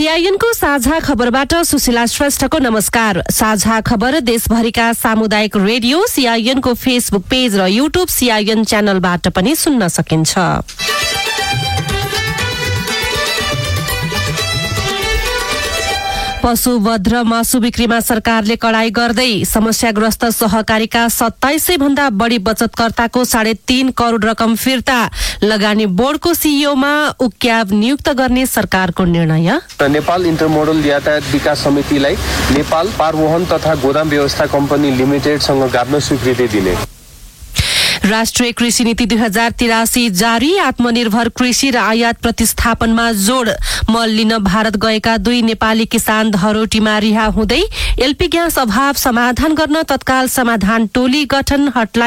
CIN को साझा खबरबाट सुशीला श्रेष्ठको नमस्कार। साझा खबर देशभरिका सामुदायिक रेडियो सीआईएन को फेसबुक पेज र युट्युब सीआईएन च्यानलबाट पनि सुन्न सकिन्छ। पशुवध र मासु बिक्रीमा सरकारले कडाई गर्दै समस्याग्रस्त सहकारीका 2700 भन्दा बढी बचतकर्ताको 3.5 करोड रकम फिर्ता। लगानी बोर्डको सीईओमा उक्याव नियुक्त गर्ने सरकारको निर्णय। नेपाल इन्टरमोडल यातायात विकास समितिलाई नेपाल पारवहन तथा गोदाम व्यवस्था कम्पनी लिमिटेडसँग गाड्न स्वीकृति दिने। राष्ट्रिय कृषि नीति 2083 जारी। आत्मनिर्भर कृषि र आयात प्रतिस्थापनमा जोड। मल लिन भारत गएका 2 नेपाली किसान धरोटीमा रिहा हुँदै। एलपी ग्यास अभाव समाधान गर्न तत्काल समाधान टोली गठन। हटलाइन